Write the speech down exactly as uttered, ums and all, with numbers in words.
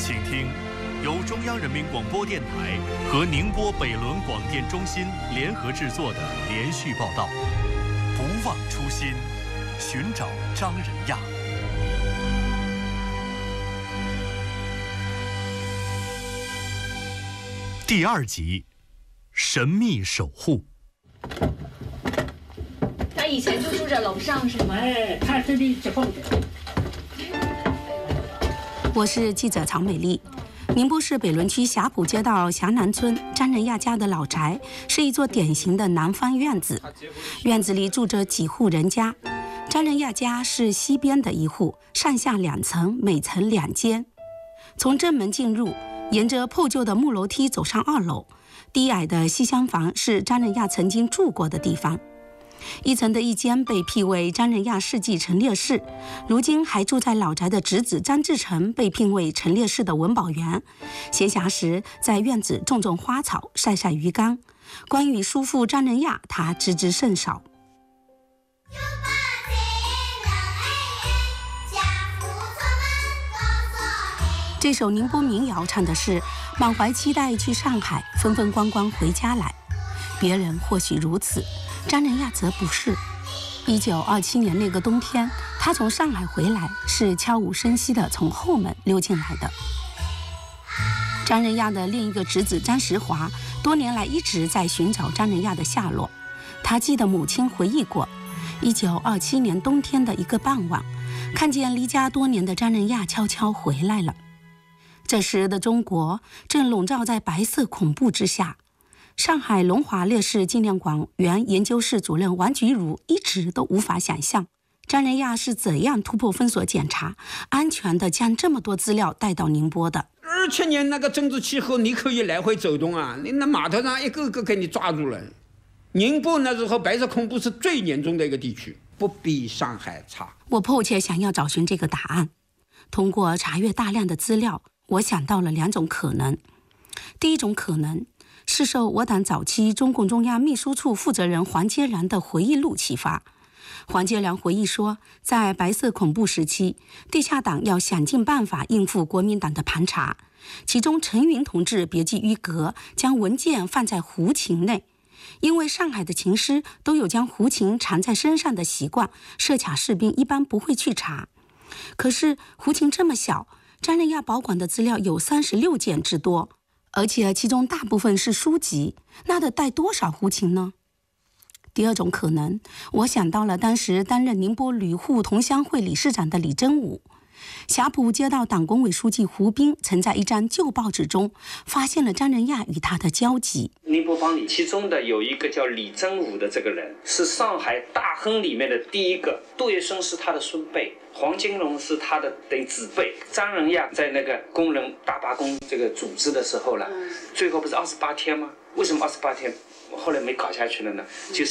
请听由中央人民广播电台和宁波北仑广电中心联合制作的连续报道。不忘初心，寻找张仁亚。第二集，神秘守护。 他以前就住在楼上是吗？ 哎，他这里结婚的。 我是记者曹美丽。宁波市北仑区霞浦街道霞南村张仁亚家的老宅是一座典型的南方院子，院子里住着几户人家。张仁亚家是西边的一户，上下两层，每层两间。从正门进入，沿着破旧的木楼梯走上二楼，低矮的西厢房是张仁亚曾经住过的地方。一层的一间被辟为张仁亚事迹陈列室，如今还住在老宅的侄子张志成被聘为陈列室的文保员，闲暇时在院子种种花草，晒晒鱼缸。关于叔父张仁亚，他知之甚少。这首宁波民谣唱的是满怀期待去上海，风风光光回家来。别人或许如此，张仁亚则不是。一九二七年那个冬天，他从上海回来，是悄无声息地从后门溜进来的。张仁亚的另一个侄子张时华，多年来一直在寻找张仁亚的下落。他记得母亲回忆过，一九二七年冬天的一个傍晚，看见离家多年的张仁亚悄悄回来了。这时的中国正笼罩在白色恐怖之下。上海龙华烈士纪念馆原研究室主任王菊如一直都无法想象，张仁亚是怎样突破封锁检查，安全地将这么多资料带到宁波的。 二七年那个政治气候，你可以来回走动啊，你那码头上一个个给你抓住了。宁波那时候白色恐怖是最严重的一个地区，不比上海差。 我迫切想要找寻这个答案。通过查阅大量的资料，我想到了两种可能。第一种可能是受我党早期中共中央秘书处负责人黄阶然的回忆录启发。黄阶然回忆说，在白色恐怖时期，地下党要想尽办法应付国民党的盘查，其中陈云同志别具一格，将文件放在胡琴内。因为上海的琴师都有将胡琴藏在身上的习惯，设卡士兵一般不会去查。可是胡琴这么小，张仁亚保管的资料有三十六件之多，而且其中大部分是书籍，那得带多少胡琴呢？第二种可能，我想到了当时担任宁波旅沪同乡会理事长的李真武。霞浦街道党工委书记胡斌曾在一张旧报纸中发现了张仁亚与他的交集。 宁波帮里其中的有一个叫李真武的这个人，是上海大亨里面的第一个，杜月笙是他的孙辈，黄金荣是他的等于子辈。张仁亚在那个工人大罢工这个组织的时候了，最后不是二十八天吗？为什么二十八天后来没搞下去了呢？就是